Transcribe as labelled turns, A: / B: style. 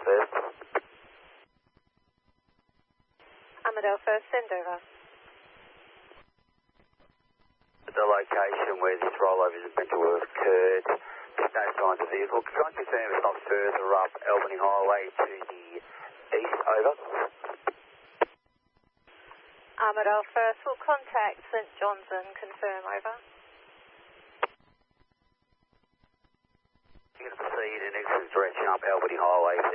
A: First.
B: Armadale First, send over.
A: The location where this rollover is meant to have occurred, there's no signs of vehicle. Can I confirm it's not further up Albany Highway to the east? Over.
B: Armadale First will contact St John's and confirm. Over.
A: You're going to proceed in exit direction up Albany Highway